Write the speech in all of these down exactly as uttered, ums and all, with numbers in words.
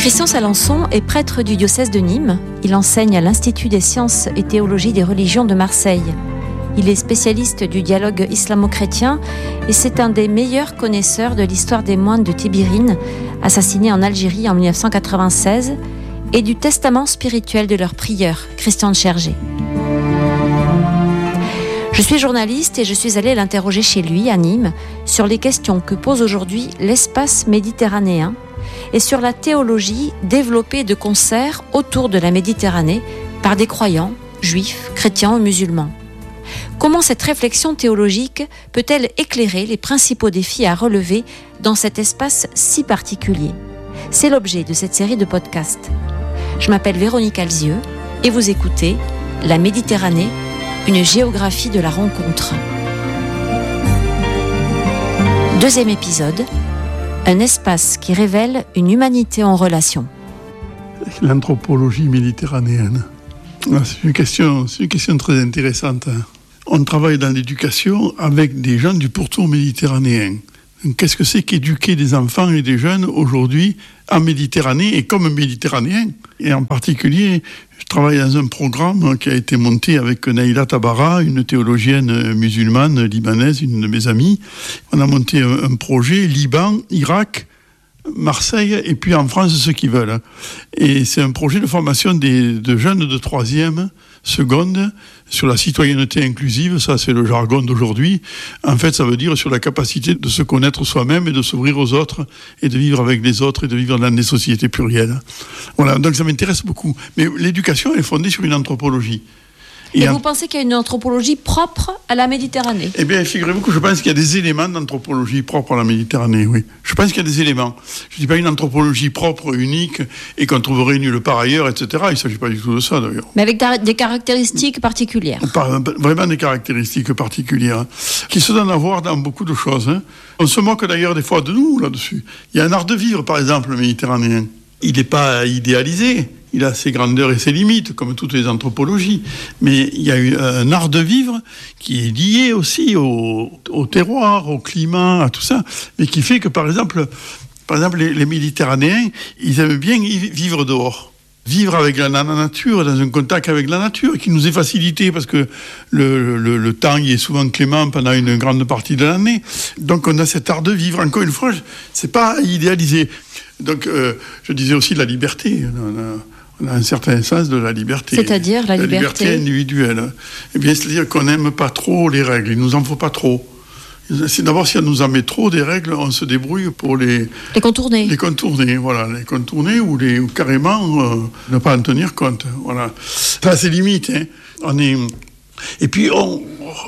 Christian Salençon est prêtre du diocèse de Nîmes. Il enseigne à l'Institut des sciences et théologie des religions de Marseille. Il est spécialiste du dialogue islamo-chrétien et c'est un des meilleurs connaisseurs de l'histoire des moines de Tibérine, assassinés en Algérie en dix-neuf cent quatre-vingt-seize, et du testament spirituel de leur prieur, Christian de Chergé. Je suis journaliste et je suis allée l'interroger chez lui, à Nîmes, sur les questions que pose aujourd'hui l'espace méditerranéen et sur la théologie développée de concert autour de la Méditerranée par des croyants, juifs, chrétiens ou musulmans. Comment cette réflexion théologique peut-elle éclairer les principaux défis à relever dans cet espace si particulier ? C'est l'objet de cette série de podcasts. Je m'appelle Véronique Alzieux et vous écoutez La Méditerranée, une géographie de la rencontre. Deuxième épisode, un espace qui révèle une humanité en relation. L'anthropologie méditerranéenne. C'est une question, c'est une question très intéressante. On travaille dans l'éducation avec des gens du pourtour méditerranéen. Qu'est-ce que c'est qu'éduquer des enfants et des jeunes aujourd'hui en Méditerranée et comme méditerranéens ? Et en particulier, je travaille dans un programme qui a été monté avec Naïla Tabara, une théologienne musulmane libanaise, une de mes amies. On a monté un projet Liban, Irak, Marseille et puis en France ceux qui veulent. Et c'est un projet de formation des, de jeunes de troisième, seconde, sur la citoyenneté inclusive, ça c'est le jargon d'aujourd'hui. En fait, ça veut dire sur la capacité de se connaître soi-même et de s'ouvrir aux autres et de vivre avec les autres et de vivre dans des sociétés plurielles. Voilà, donc ça m'intéresse beaucoup. Mais l'éducation est fondée sur une anthropologie. Et, et vous en... pensez qu'il y a une anthropologie propre à la Méditerranée ? Eh bien, figurez-vous que je pense qu'il y a des éléments d'anthropologie propre à la Méditerranée, oui. Je pense qu'il y a des éléments. Je ne dis pas une anthropologie propre, unique, et qu'on trouverait nulle part ailleurs, et cetera. Il ne s'agit pas du tout de ça, d'ailleurs. Mais avec des caractéristiques particulières. Pas, vraiment des caractéristiques particulières, qui se donnent à voir dans beaucoup de choses. Hein. On se moque d'ailleurs des fois de nous, là-dessus. Il y a un art de vivre, par exemple, méditerranéen. Il n'est pas idéalisé. Il a ses grandeurs et ses limites, comme toutes les anthropologies. Mais il y a un art de vivre qui est lié aussi au, au terroir, au climat, à tout ça. Mais qui fait que, par exemple, par exemple les, les Méditerranéens, ils aiment bien vivre dehors. Vivre avec la, la nature, dans un contact avec la nature, qui nous est facilité parce que le, le, le temps y est souvent clément pendant une grande partie de l'année. Donc on a cet art de vivre. Encore une fois, c'est pas idéalisé. Donc euh, je disais aussi de la liberté. On a, on a un certain sens de la liberté. C'est-à-dire la, la liberté, liberté individuelle. Eh bien, c'est-à-dire qu'on n'aime pas trop les règles. Il nous en faut pas trop. C'est d'abord, si on nous en met trop des règles, on se débrouille pour les... Les contourner. Les contourner, voilà. Les contourner ou, les, ou carrément euh, ne pas en tenir compte. Voilà. Ça, c'est limite. Hein. On est... Et puis, on,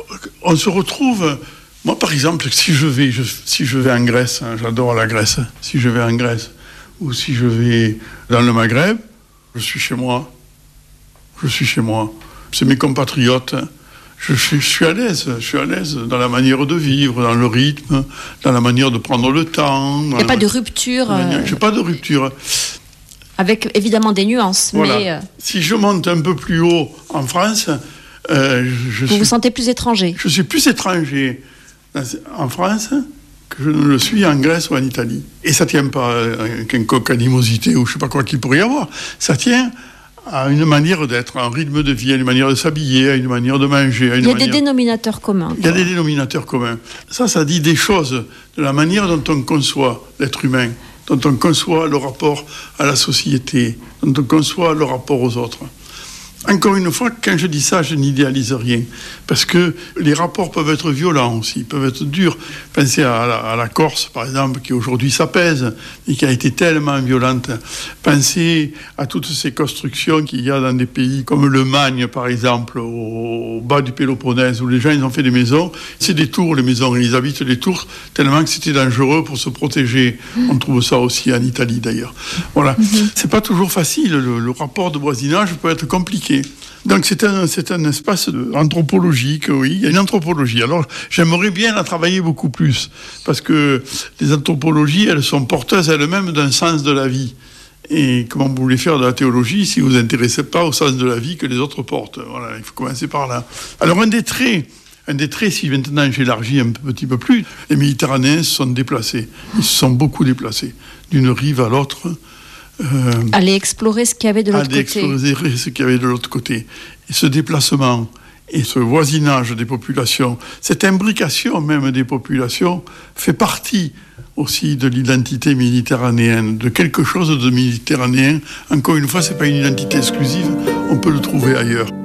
on se retrouve... Moi, par exemple, si je vais, je, si je vais en Grèce, hein, j'adore la Grèce, hein, si je vais en Grèce, ou si je vais dans le Maghreb, je suis chez moi. Je suis chez moi. C'est mes compatriotes. Hein. Je, je, je suis à l'aise. Je suis à l'aise dans la manière de vivre, dans le rythme, dans la manière de prendre le temps. Il n'y a pas de rupture. Euh... Je n'ai pas de rupture. Avec évidemment des nuances. Voilà. Mais... Si je monte un peu plus haut en France, euh, je vous suis... vous sentez plus étranger. Je suis plus étranger en France que je ne le suis en Grèce ou en Italie. Et ça ne tient pas à quelconque animosité ou je ne sais pas quoi qu'il pourrait y avoir. Ça tient à une manière d'être, à un rythme de vie, à une manière de s'habiller, à une manière de manger. À une Il y a manière... des dénominateurs communs. Il y a des dénominateurs communs. Ça, ça dit des choses de la manière dont on conçoit l'être humain, dont on conçoit le rapport à la société, dont on conçoit le rapport aux autres. Encore une fois, quand je dis ça, je n'idéalise rien. Parce que les rapports peuvent être violents aussi, peuvent être durs. Pensez à la, à la Corse, par exemple, qui aujourd'hui s'apaise, et qui a été tellement violente. Pensez à toutes ces constructions qu'il y a dans des pays comme le Magne, par exemple, au, au bas du Péloponnèse, où les gens ils ont fait des maisons. C'est des tours, les maisons. Ils habitent les tours tellement que c'était dangereux pour se protéger. On trouve ça aussi en Italie, d'ailleurs. Voilà. Mm-hmm. C'est pas toujours facile. Le, le rapport de voisinage peut être compliqué. Donc c'est un, c'est un espace anthropologique, oui, il y a une anthropologie. Alors j'aimerais bien la travailler beaucoup plus, parce que les anthropologies, elles sont porteuses elles-mêmes d'un sens de la vie. Et comment vous voulez faire de la théologie si vous ne vous intéressez pas au sens de la vie que les autres portent ? Voilà, il faut commencer par là. Alors un des traits, un des traits, si maintenant j'élargis un petit peu plus, les Méditerranéens se sont déplacés. Ils se sont beaucoup déplacés, d'une rive à l'autre. euh, aller explorer ce qu'il y avait de l'autre aller côté. explorer ce qu'il y avait de l'autre côté. Et ce déplacement et ce voisinage des populations, cette imbrication même des populations, fait partie aussi de l'identité méditerranéenne, de quelque chose de méditerranéen. Encore une fois, ce n'est pas une identité exclusive, on peut le trouver ailleurs.